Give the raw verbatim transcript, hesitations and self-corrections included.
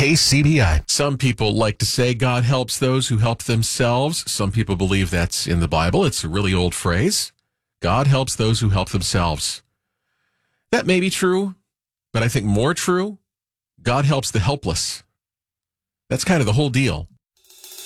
K C B I. Some people like to say God helps those who help themselves. Some people believe that's in the Bible. It's a really old phrase. God helps those who help themselves. That may be true, but I think more true, God helps the helpless. That's kind of the whole deal.